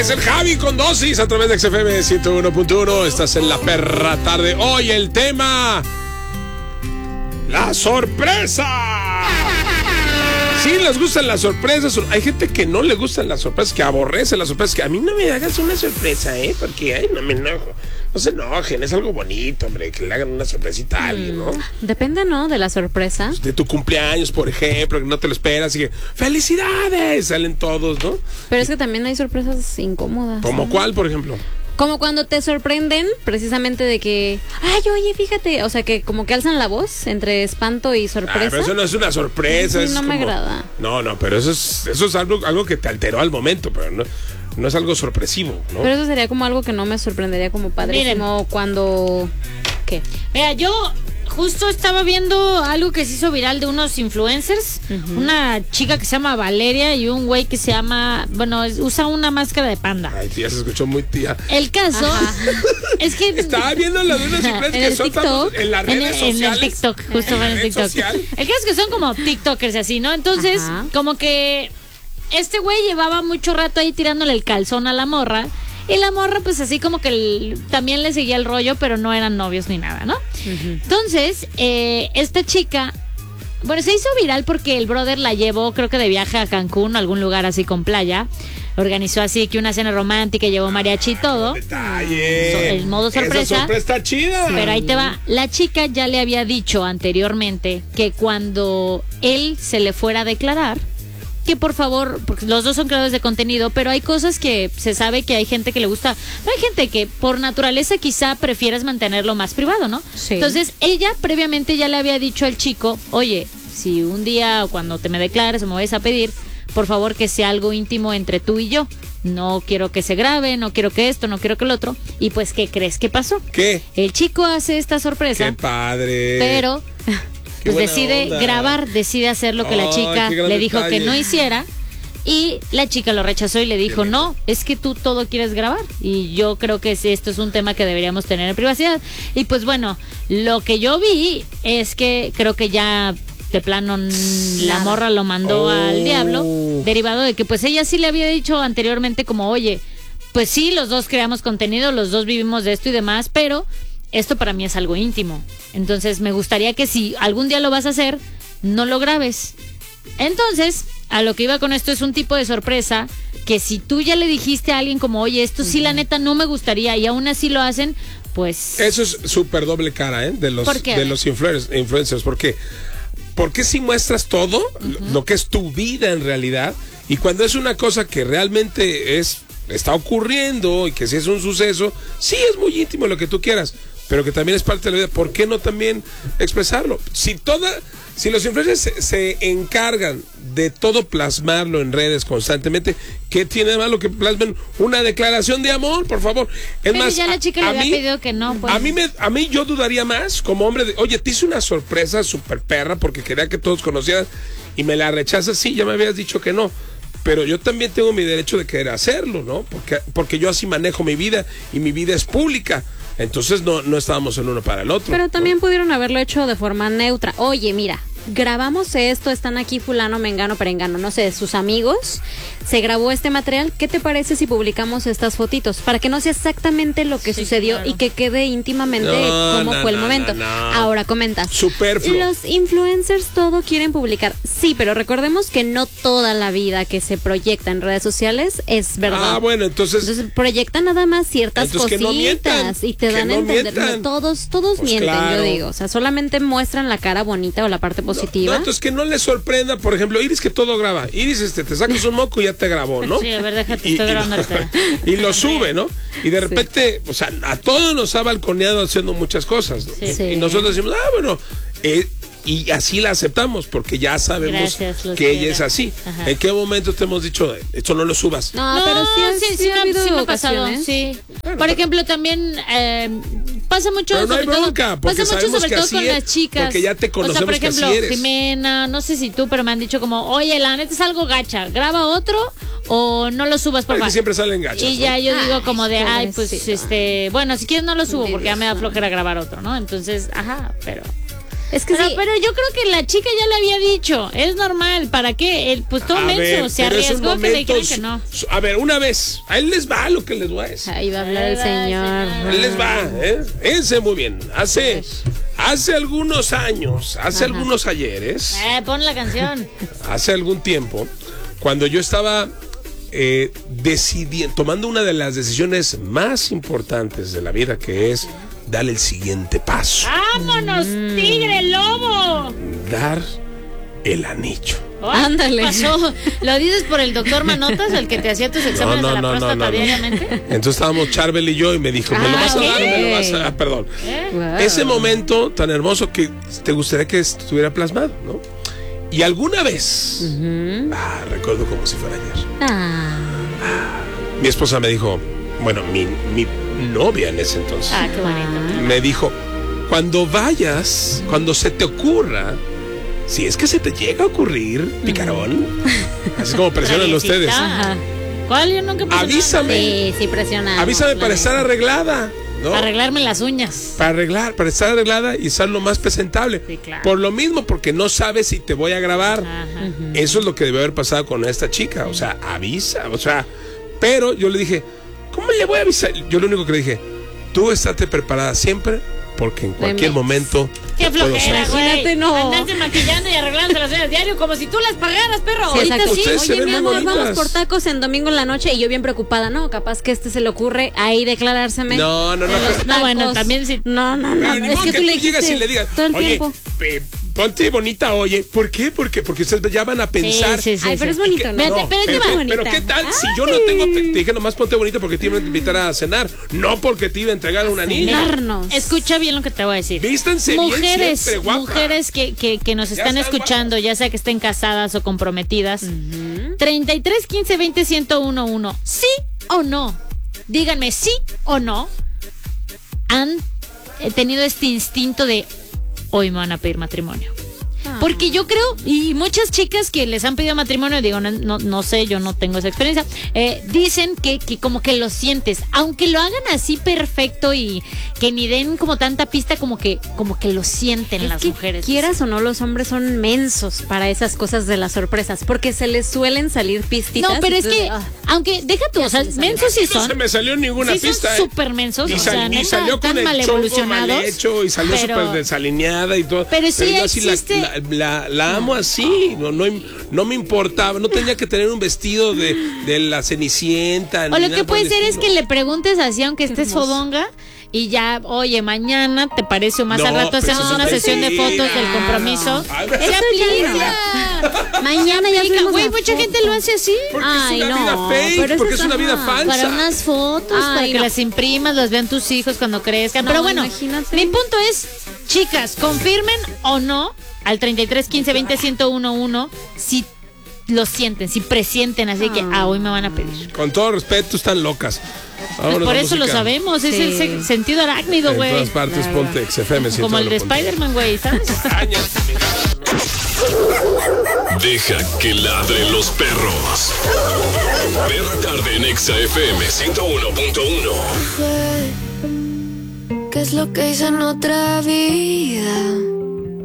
Es el Javi con dosis a través de XFM 101.1. Estás en la perra tarde. Hoy el tema: la sorpresa. Sí, les gustan las sorpresas. Hay gente que no le gustan las sorpresas, que aborrece las sorpresas. Que a mí no me hagas una sorpresa, porque no me enojo. No se enojen, es algo bonito, hombre, que le hagan una sorpresita a alguien, ¿no? Depende, ¿no? De la sorpresa. De tu cumpleaños, por ejemplo, que no te lo esperas y que ¡felicidades! Salen todos, ¿no? Pero es que también hay sorpresas incómodas. ¿Como cuál, por ejemplo? Como cuando te sorprenden, precisamente de que, ay, oye, fíjate, o sea, que como que alzan la voz entre espanto y sorpresa. Pero eso no es una sorpresa. Sí, no me agrada. No, pero eso es algo que te alteró al momento, pero no es algo sorpresivo, ¿no? Pero eso sería como algo que no me sorprendería como padrísimo. Miren, cuando... ¿Qué? Mira, yo justo estaba viendo algo que se hizo viral de unos influencers. Una chica que se llama Valeria y un güey que se llama... Bueno, usa una máscara de panda. Ay, tía, se escuchó muy tía. El caso es que... Estaba viendo la de unos influencers que son TikTok, en las redes sociales. En el TikTok, justo en el TikTok. Social. El caso es que son como TikTokers y así, ¿no? Entonces, como que... Este güey llevaba mucho rato ahí tirándole el calzón a la morra. Y la morra, pues así como que también le seguía el rollo, pero no eran novios ni nada, ¿no? Entonces, esta chica, bueno, se hizo viral porque el brother la llevó, creo que de viaje a Cancún, a algún lugar así con playa. Organizó así que una cena romántica, llevó mariachi y todo. ¡Detalle! El modo sorpresa. Esa sorpresa está chida. Pero ahí te va. La chica ya le había dicho anteriormente que cuando él se le fuera a declarar, que por favor, porque los dos son creadores de contenido, pero hay cosas que se sabe que hay gente que le gusta, no hay gente que por naturaleza quizá prefieras mantenerlo más privado, ¿no? Sí. Entonces ella previamente ya le había dicho al chico, oye, si un día o cuando te me declares o me vayas a pedir, por favor que sea algo íntimo entre tú y yo, no quiero que se grabe, no quiero que esto, no quiero que lo otro. Y pues, ¿qué crees que pasó? ¿Qué? El chico hace esta sorpresa. ¡Qué padre! Pero... pues decide grabar, decide hacer lo que la chica le dijo que no hiciera. Y la chica lo rechazó y le dijo, no, es que tú todo quieres grabar. Y yo creo que esto es un tema que deberíamos tener en privacidad. Y pues bueno, lo que yo vi es que creo que ya de plano la morra lo mandó al diablo. Derivado de que pues ella sí le había dicho anteriormente como, oye, pues sí, los dos creamos contenido, los dos vivimos de esto y demás, pero... esto para mí es algo íntimo. Entonces me gustaría que si algún día lo vas a hacer, no lo grabes. Entonces, a lo que iba con esto es un tipo de sorpresa que si tú ya le dijiste a alguien como, oye, esto sí la neta no me gustaría y aún así lo hacen, pues... Eso es súper doble cara, de los influencers. ¿Por qué si muestras todo, lo que es tu vida en realidad, y cuando es una cosa que realmente está ocurriendo y que si es un suceso, sí es muy íntimo lo que tú quieras, pero que también es parte de la vida, ¿por qué no también expresarlo? Si los influencers se encargan de todo plasmarlo en redes constantemente, ¿qué tiene de malo que plasmen una declaración de amor, por favor? Es pero más, ya la chica le había pedido que no, pues. A mí yo dudaría más como hombre de, oye, te hice una sorpresa súper perra porque quería que todos conocieran y me la rechazas, sí, ya me habías dicho que no. Pero yo también tengo mi derecho de querer hacerlo, ¿no? Porque yo así manejo mi vida y mi vida es pública. Entonces no estábamos el uno para el otro. Pero también pudieron haberlo hecho de forma neutra. Oye, mira, grabamos esto, están aquí fulano, mengano, perengano, no sé, sus amigos, se grabó este material, ¿qué te parece si publicamos estas fotitos? Para que no sea exactamente lo que sucedió, claro, y que quede íntimamente cómo fue el momento. Ahora comentas. Superfluo. Los influencers todo quieren publicar. Sí, pero recordemos que no toda la vida que se proyecta en redes sociales es verdad. Ah, bueno, entonces proyectan nada más ciertas cositas no mientan, y te dan a entender. No, todos pues mienten, claro, yo digo. O sea, solamente muestran la cara bonita o la parte positiva. No, entonces que no les sorprenda, por ejemplo, Iris, que todo graba. Iris, te sacas un moco y ya te grabó, ¿no? Sí, a ver, déjate, estoy grabando ahorita. Y lo sube, ¿no? Y de repente, o sea, a todos nos ha balconeado haciendo muchas cosas, ¿no? Sí. Y nosotros decimos, bueno, y así la aceptamos, porque ya sabemos que ella es así. Ajá. ¿En qué momento te hemos dicho, esto no lo subas? No, pero sí me ha pasado, sí. Bueno, por ejemplo, también pasa mucho, pero no hay bronca, pasa mucho sobre todo con las chicas. Porque ya te conocemos, o sea, por ejemplo, que así eres. Jimena, no sé si tú, pero me han dicho como, oye, la neta es algo gacha, graba otro o no lo subas, por favor. Siempre salen gachas, y ya, ¿no? Yo digo como de, ay, pues, sí, bueno, si quieres no lo subo porque ya me da flojera grabar otro, ¿no? Entonces, ajá, pero... Es que sí. Pero yo creo que la chica ya le había dicho, es normal, ¿para qué? Pues todo menso, se arriesgó que le dijeron que no. A ver, una vez, a él les va lo que les voy a decir. Ahí va a hablar el señor. A él les va, Fíjense muy bien, hace algunos años, algunos ayeres. Pon la canción. Hace algún tiempo, cuando yo estaba tomando una de las decisiones más importantes de la vida, que es dar el siguiente paso. ¡Vámonos, tigre lobo! Dar el anillo. Ándale. ¿Qué pasó? ¿Lo dices por el doctor Manotas, el que te hacía tus exámenes de la próstata diariamente? Entonces estábamos Charbel y yo y me dijo, ¿me lo vas a dar o me lo vas a...? Perdón. Wow. Ese momento tan hermoso que te gustaría que estuviera plasmado, ¿no? Y alguna vez, recuerdo como si fuera ayer. Mi esposa me dijo, bueno, mi novia en ese entonces. Qué bonito. Me dijo, cuando vayas, cuando se te ocurra, si es que se te llega a ocurrir, picarón, así como presionan ustedes. Ajá. ¿Cuál? Yo nunca presioné. Avísame. Sí, presionamos. Avísame para estar arreglada. ¿No? Arreglarme las uñas. Para estar arreglada y estar lo más presentable. Sí, claro. Por lo mismo, porque no sabes si te voy a grabar. Eso es lo que debe haber pasado con esta chica. O sea, avisa. O sea, pero yo le dije, ¿cómo le voy a avisar? Yo lo único que le dije, tú estate preparada siempre, porque en cualquier momento. Qué flojera, imagínate, no. Andarse maquillando y arreglándose las uñas diario como si tú las pagaras, perro. Sí, ahorita sí. Oye, mi amor, vamos por tacos en domingo en la noche y yo bien preocupada, ¿no? Capaz que se le ocurre ahí declarárseme. No. No, bueno, también sí. No. Es que tú le llegas y le digas, todo el tiempo. Ponte bonita, oye. ¿Por qué? Porque ustedes ya van a pensar. Sí. Ay, pero es bonito, ¿no? Pero ¿qué tal si yo no tengo... Te dije nomás ponte bonita porque te iba a invitar a cenar, no porque te iba a entregar una niña. Escucha bien lo que te voy a decir. Vístanse bien siempre, guapa. Mujeres que nos están escuchando, ya sea que estén casadas o comprometidas. 33 15 20 1011. ¿Sí o no? Díganme, ¿sí o no? ¿Han tenido este instinto de hoy me van a pedir matrimonio? Porque yo creo, y muchas chicas que les han pedido matrimonio, digo, no sé, yo no tengo esa experiencia, dicen que como que lo sientes, aunque lo hagan así perfecto y que ni den como tanta pista, como que lo sienten las mujeres. Quieras o no, los hombres son mensos para esas cosas de las sorpresas, porque se les suelen salir pistitas. No, pero es que, aunque, deja tú, o sea, mensos sí son. No se me salió ninguna pista. Son súper mensos, y o sea, y salió con el mal hecho y salió súper desalineada y todo. Pero sí yo así la amo así, no me importaba, no tenía que tener un vestido de la Cenicienta. O lo que puede ser es que le preguntes así, aunque estés fodonga, y ya, oye, mañana te parece o más al rato hacemos una sesión de fotos del compromiso. Eso aplica. Mañana ya hacemos güey, mucha gente lo hace así. Porque es una vida fake, porque es una vida falsa. Para unas fotos, para que las imprimas, las vean tus hijos cuando crezcan. Pero bueno, mi punto es, chicas, confirmen o no al 33 15 20 1011 si lo sienten, si presienten, así que hoy me van a pedir. Con todo respeto, están locas. Pues por eso lo sabemos, es el sentido arácnido, güey. En todas partes, ponte XFM. Como el de Spider-Man, güey, ¿sabes? Deja que ladren los perros. Perra tarde en XFM 101.1. ¿Qué es lo que hice en otra vida?